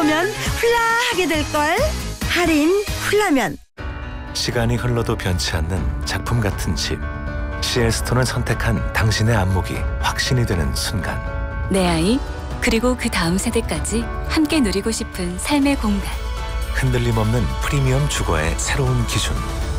보면 훌라하게 될걸. 할인 훌라면. 시간이 흘러도 변치 않는 작품 같은 집. CL스톤을 선택한 당신의 안목이 확신이 되는 순간. 내 아이, 그리고 그 다음 세대까지 함께 누리고 싶은 삶의 공간. 흔들림 없는 프리미엄 주거의 새로운 기준.